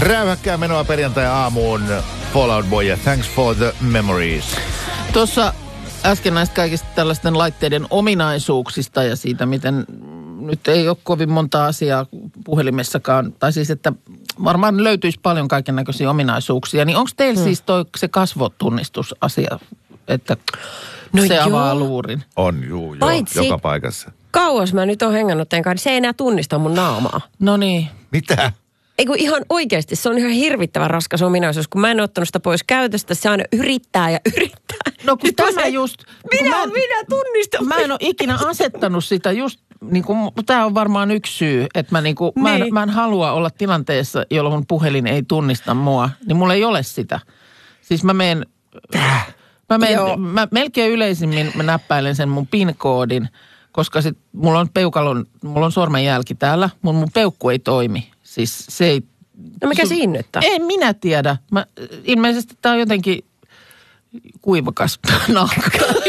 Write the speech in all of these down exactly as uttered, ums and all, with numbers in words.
Räyhäkkää menoa perjantai-aamuun. Fall Out Boy ja Thanks for the Memories. Tuossa äsken näistä kaikista tällaisten laitteiden ominaisuuksista ja siitä, miten nyt ei ole kovin monta asiaa puhelimessakaan. Tai siis, että varmaan löytyisi paljon kaikennäköisiä ominaisuuksia. Niin onko teillä hmm. siis toi, se kasvotunnistusasia, että no se joo. avaa luurin? On, juu, joo, Paitsi joka paikassa. Kauas mä nyt oon hengannut teidän kanssa, se ei enää tunnista mun naamaa. No niin. Mitä? Ei kun ihan oikeasti, se on ihan hirvittävän raskas ominaisuus, kun mä en ottanut sitä pois käytöstä, se aina yrittää ja yrittää. No kun tämä just... Minä, mä en, minä tunnistan. Mä en ole ikinä asettanut sitä just, niin kuin, tämä on varmaan yksi syy, että mä, niin kuin, niin. Mä, en, mä en halua olla tilanteessa, jolloin mun puhelin ei tunnista mua, niin mulla ei ole sitä. Siis mä menen, mä, menen mä melkein yleisimmin mä näppäilen sen mun PIN-koodin, koska sit mulla on peukalon, mulla on sormenjälki täällä, mun, mun peukku ei toimi. Siis se ei... No mikä siinä nyt on? En minä tiedä. Mä, ilmeisesti tää on jotenkin kuivakas nahka.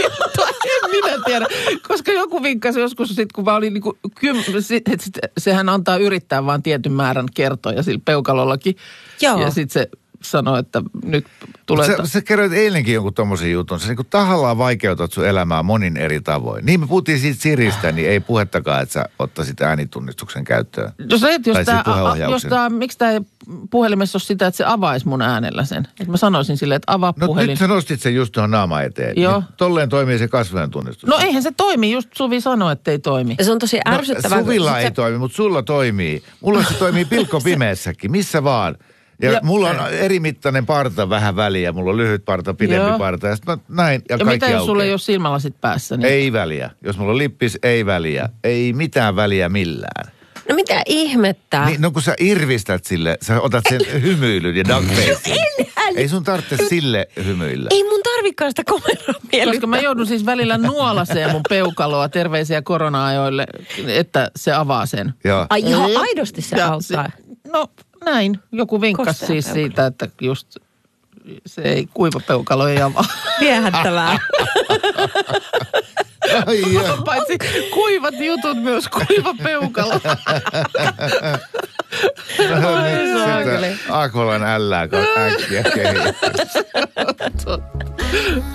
En minä tiedä. Koska joku vinkkasi joskus sit, kun mä olin niinku kym... Että sehän antaa yrittää vaan tietyn määrän kertoja sillä peukalollakin. Joo. Ja sit se sanoi, että nyt tulee... Sä, sä kerroit eilenkin jonkun tommosen jutun. Sä niin tahallaan vaikeutat sun elämää monin eri tavoin. Niin me puhuttiin siitä Siristä, niin ei puhettakaan, että sä ottaisit äänitunnistuksen käyttöön. Jos et, jos tää, jos tää, miksi tää puhelimessa ole sitä, että se avaisi mun äänellä sen? Että mä sanoisin silleen, että avaa no, puhelin. No nyt sä nostit sen just tuohon naama eteen. Joo. Niin tolleen toimii se kasvojen tunnistus. No eihän se toimi, just Suvi sanoi, että ei toimi. Ja se on tosi ärsyttävää. No, Suvilla ei se... toimi, mutta sulla toimii. Mulla se toimii pilkko pimeässäkin, missä vaan. Ja, ja mulla on eri mittainen parta vähän väliä. Mulla on lyhyt parta, pidempi joo. parta. Ja sitten näin ja, ja kaikki mitä jos aukeaa. sulla ei ole silmälasit päässä? Niin... Ei väliä. Jos mulla on lippis, ei väliä. Ei mitään väliä millään. No mitä ihmettä? Niin, no kun sä irvistät sille, sä otat sen hymyilyn ja duckfacein. Ei sun tarvitse sille hymyillä. Ei mun tarvikaan sitä komeraa miellyttää. Koska mä joudun siis välillä nuolaseen mun peukaloa terveisiä korona-ajoille, että se avaa sen. Joo. Ai ihan aidosti se ja auttaa. Se, no näin. Joku vinkkas siis peukalo. Siitä, että just se ei kuiva peukalo ei avaa. Viehättävää. Ai paitsi kuivat jutut myös kuiva peukalo. No nyt sitä Akvolan ällää, kun äkkiä kehittää.